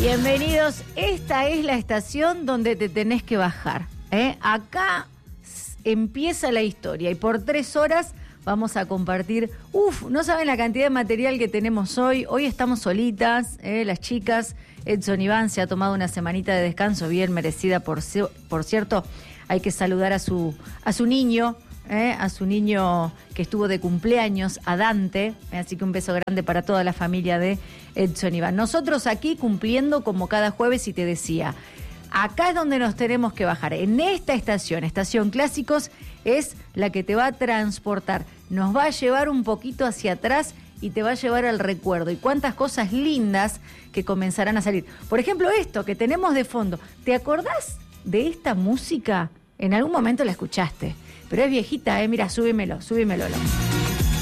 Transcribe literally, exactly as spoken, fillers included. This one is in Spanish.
Bienvenidos, esta es la estación donde te tenés que bajar, ¿eh? Acá empieza la historia y por tres horas vamos a compartir, uff, no saben la cantidad de material que tenemos hoy, hoy estamos solitas, ¿eh? Las chicas, Edson Iván se ha tomado una semanita de descanso bien merecida, por, por cierto, hay que saludar a su, a su niño, ¿eh? A su niño que estuvo de cumpleaños, a Dante, ¿eh? Así que un beso grande para toda la familia de Edson Iván. Nosotros aquí cumpliendo como cada jueves y te decía, acá es donde nos tenemos que bajar, en esta estación, Estación Clásicos, es la que te va a transportar, nos va a llevar un poquito hacia atrás y te va a llevar al recuerdo. Y cuántas cosas lindas que comenzarán a salir. Por ejemplo, esto que tenemos de fondo, ¿te acordás de esta música? En algún momento la escuchaste, pero es viejita, ¿eh? Mira, súbemelo, súbemelo.